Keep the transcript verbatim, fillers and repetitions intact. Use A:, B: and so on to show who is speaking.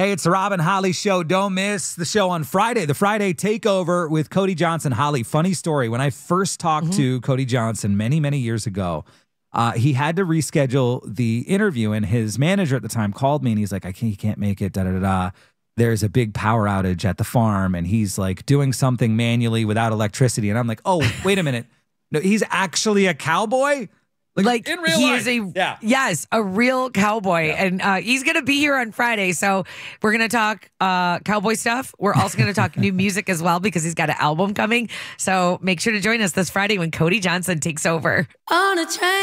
A: Hey, it's the Robin Holly Show. Don't miss the show on Friday, the Friday Takeover with Cody Johnson. Holly, funny story. When I first talked mm-hmm. to Cody Johnson many, many years ago, uh, he had to reschedule the interview, and his manager at the time called me, and he's like, I can't, he can't make it, da-da-da-da. There's a big power outage at the farm, and he's like doing something manually without electricity. And I'm like, oh, wait a minute. No, he's actually a cowboy?
B: Like, like
A: in real
B: he
A: life.
B: is a
A: yeah.
B: yes, a real cowboy, yeah. and uh, he's gonna be here on Friday. So we're gonna talk uh, cowboy stuff. We're also gonna talk new music as well because he's got an album coming. So make sure to join us this Friday when Cody Johnson takes over.
C: On a train.